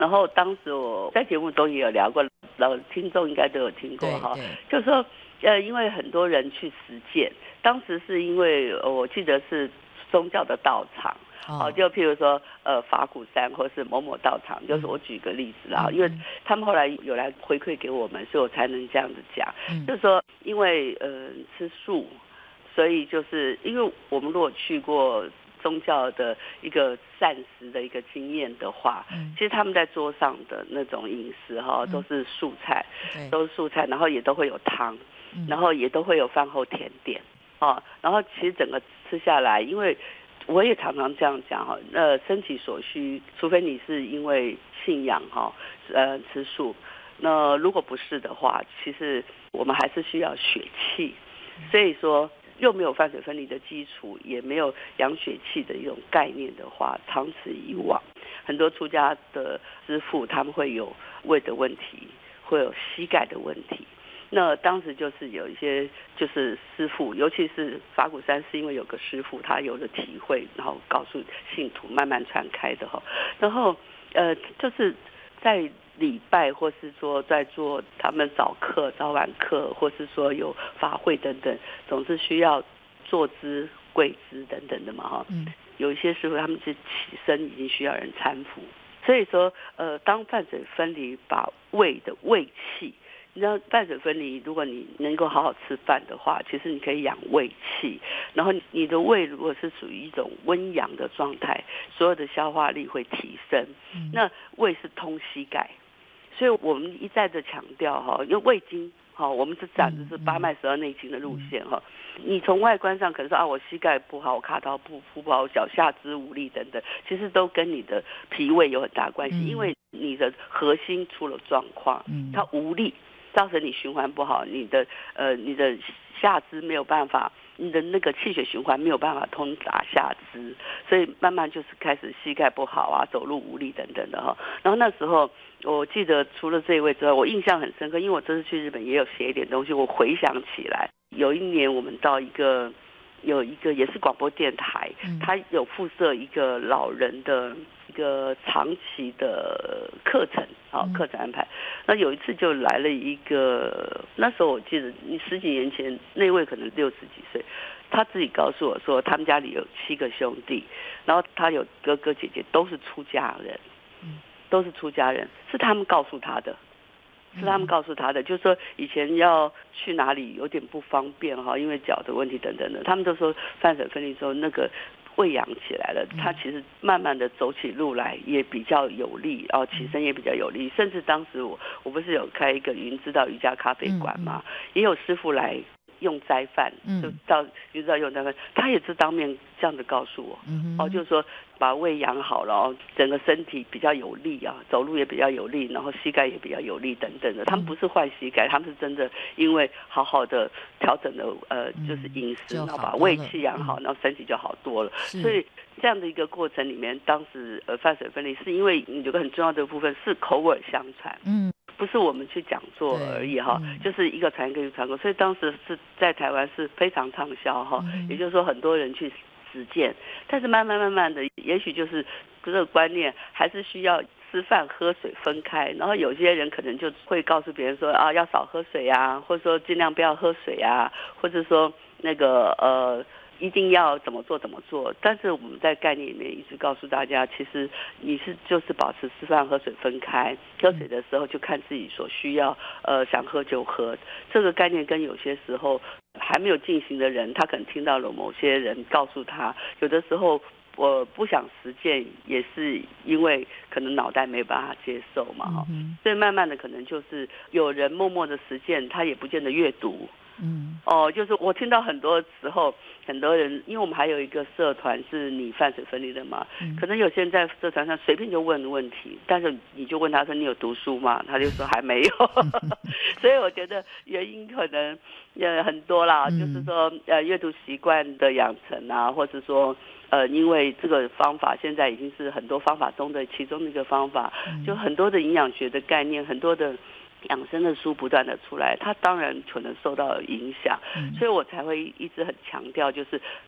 然后当时我在节目中也有聊过，老听众应该都有听过哈，就是说因为很多人去实践，当时是因为我记得是宗教的道场。就譬如说法鼓山或是某某道场，就是我举个例子啦，因为他们后来有来回馈给我们，所以我才能这样子讲，就是说因为吃素，所以就是因为我们如果去过宗教的一个膳食的一个经验的话，其实他们在桌上的那种饮食都是素菜，都是素菜，然后也都会有汤，然后也都会有饭后甜点，然后其实整个吃下来，因为我也常常这样讲身体所需，除非你是因为信仰吃素，那如果不是的话，其实我们还是需要血气，所以说又没有饭水分离的基础，也没有养血气的一种概念的话，长此以往，很多出家的师父他们会有胃的问题，会有膝盖的问题。那当时就是有一些就是师父，尤其是法鼓山，是因为有个师父他有了体会，然后告诉信徒慢慢传开的然后就是在礼拜或是说在做他们早课、早晚课，或是说有法会等等，总是需要坐姿、跪姿等等的嘛有一些师父他们是起身已经需要人搀扶，所以说当饭水分离，把胃的胃气。你知道饭水分离，如果你能够好好吃饭的话，其实你可以养胃气，然后你的胃如果是属于一种温阳的状态，所有的消化力会提升。那胃是通膝盖，所以我们一再的强调因为胃经我们是讲的是八脉12内经的路线你从外观上可能说我膝盖不好，我卡到不好，我脚下肢无力等等，其实都跟你的脾胃有很大关系，因为你的核心出了状况，它无力。造成你循环不好，你的下肢没有办法，你的那个气血循环没有办法通达下肢，所以慢慢就是开始膝盖不好走路无力等等的然后那时候我记得除了这一位之外，我印象很深刻，因为我这次去日本也有写一点东西，我回想起来，有一年我们到有一个也是广播电台，它有附设一个老人的一个长期的课程课程安排。那有一次就来了一个，那时候我记得10几年前那位可能60几岁，他自己告诉我说他们家里有7个兄弟，然后他有哥哥姐姐都是出家人，是他们告诉他的。就是说以前要去哪里有点不方便因为脚的问题等等的，他们都说饭水分离之后那个喂养起来了，他其实慢慢的走起路来也比较有力起身也比较有力，甚至当时我不是有开一个云知道瑜伽咖啡馆嘛，也有师傅来用斋饭，就到云知道用斋饭，他也是当面这样子告诉我就是说把胃养好了整个身体比较有力走路也比较有力，然后膝盖也比较有力等等的。他们不是坏膝盖，他们是真的因为好好的调整了就是饮食，然后把胃气养好，然后身体就好多了。所以这样的一个过程里面，当时饭水分离是因为有个很重要的部分是口耳相传，不是我们去讲座而已就是一个传一个传过，所以当时是在台湾是非常畅销也就是说很多人去实践，但是慢慢的，也许就是这个观念还是需要吃饭喝水分开，然后有些人可能就会告诉别人说要少喝水或者说尽量不要喝水或者说那个一定要怎么做，但是我们在概念里面一直告诉大家，其实你就是保持吃饭喝水分开，喝水的时候就看自己所需要，想喝就喝。这个概念跟有些时候还没有进行的人，他可能听到了某些人告诉他，有的时候我不想实践，也是因为可能脑袋没办法接受嘛所以慢慢的可能就是有人默默的实践，他也不见得阅读。就是我听到很多时候，很多人，因为我们还有一个社团是你饭水分离的嘛，可能有些人在社团上随便就问问题，但是你就问他说你有读书吗？他就说还没有。所以我觉得原因可能很多啦，就是说阅读习惯的养成或者说因为这个方法现在已经是很多方法中的其中的一个方法，就很多的营养学的概念，很多的养生的书不断的出来，它当然可能受到影响，所以我才会一直很强调，就是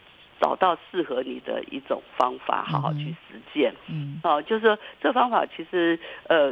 找到适合你的一种方法，好好去实践。就是说这方法其实